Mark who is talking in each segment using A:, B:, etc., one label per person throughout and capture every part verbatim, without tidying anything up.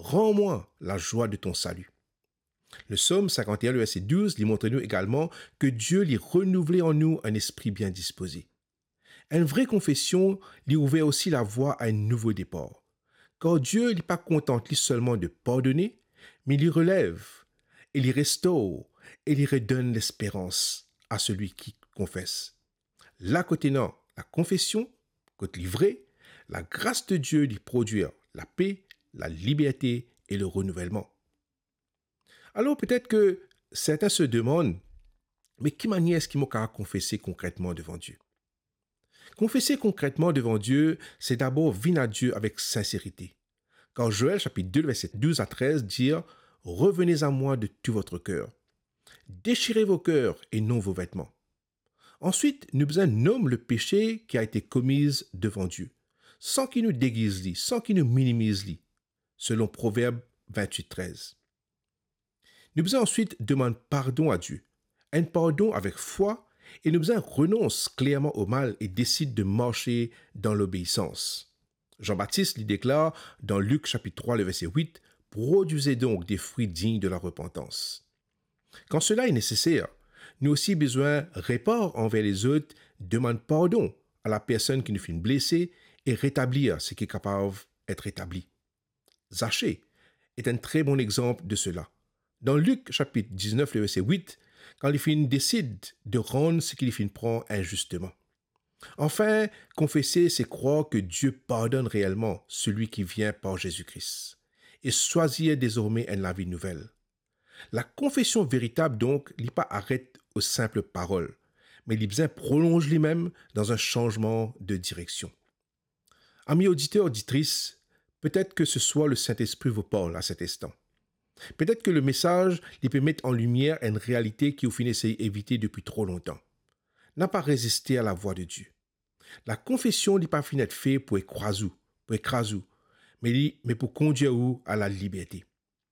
A: rends-moi la joie de ton salut. Le psaume cinquante et un, le verset douze, lui montre nous également que Dieu lui renouvelait en nous un esprit bien disposé. Une vraie confession lui ouvert aussi la voie à un nouveau départ. Car Dieu n'est pas content lui seulement de pardonner, mais il lui relève, il lui restaure, et il lui redonne l'espérance à celui qui confesse. Là, côté non, la confession, côté livré, la grâce de Dieu lui produire la paix, la liberté et le renouvellement. Alors peut-être que certains se demandent, mais quelle manière est-ce qu'il m'a confesser concrètement devant Dieu? Confesser concrètement devant Dieu, c'est d'abord venir à Dieu avec sincérité. Car Joël chapitre deux, verset douze à treize dit « Revenez à moi de tout votre cœur. Déchirez vos cœurs et non vos vêtements. » Ensuite, nous besoin nomme le péché qui a été commis devant Dieu, sans qu'il nous déguise lui, sans qu'il nous minimise lui, selon Proverbe vingt-huit, treize. Nous besoin ensuite demander pardon à Dieu, un pardon avec foi, et nous besoin renonce clairement au mal et décide de marcher dans l'obéissance. Jean-Baptiste lui déclare dans Luc chapitre trois, le verset huit, « Produisez donc des fruits dignes de la repentance. » Quand cela est nécessaire, nous aussi besoin répare envers les autres, demande pardon à la personne qui nous fait blesser et rétablir ce qui est capable d'être établi. Zachée est un très bon exemple de cela. Dans Luc chapitre dix-neuf, le verset huit, quand les filles décident de rendre ce qu'ils prend injustement. Enfin, confesser, c'est croire que Dieu pardonne réellement celui qui vient par Jésus-Christ et choisir désormais une vie nouvelle. La confession véritable, donc, n'est pas arrête aux simples paroles, mais il bien prolonge lui-même dans un changement de direction. Amis auditeurs, auditrices, peut-être que ce soit le Saint-Esprit vous parle à cet instant. Peut-être que le message lui peut mettre en lumière une réalité qui vous finissez éviter depuis trop longtemps. N'a pas résisté à la voix de Dieu. La confession n'est pas finie d'être faite pour écraser, pour écraser, mais, mais pour conduire vous à la liberté.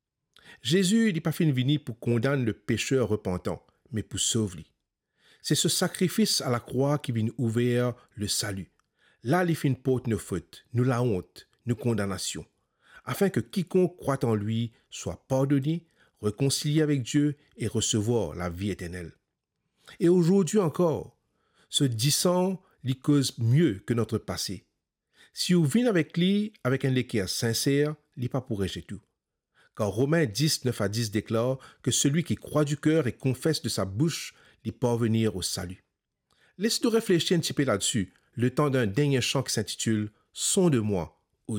A: Jésus n'est pas fini venir pour condamner le pécheur repentant, mais pour sauver. C'est ce sacrifice à la croix qui vient ouvrir le salut. Là, il fin porte nos fautes, nous la honte, nos condamnations, afin que quiconque croit en lui soit pardonné, réconcilié avec Dieu et recevoir la vie éternelle. Et aujourd'hui encore, ce dissent lui cause mieux que notre passé. Si vous venez avec lui avec un équerre sincère, il n'est pas pour rejeter tout. Car Romains dix, neuf à dix déclare que celui qui croit du cœur et confesse de sa bouche lui parvenir au salut. Laisse-nous réfléchir un petit peu là-dessus, le temps d'un dernier chant qui s'intitule « Son de moi, ô Dieu ».